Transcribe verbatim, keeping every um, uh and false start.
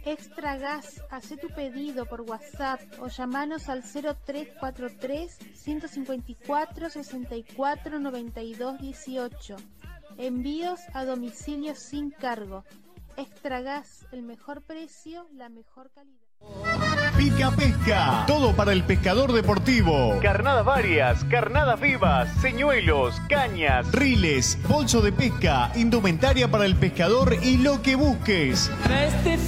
Extra Gas, haz tu pedido por WhatsApp o llamanos al cero tres cuatro tres, ciento cincuenta y cuatro, sesenta y cuatro, noventa y dos, dieciocho. Envíos a domicilio sin cargo. Extra Gas, el mejor precio, la mejor calidad. Pica Pesca, todo para el pescador deportivo. Carnadas varias, carnadas vivas, señuelos, cañas, riles, bolso de pesca, indumentaria para el pescador y lo que busques.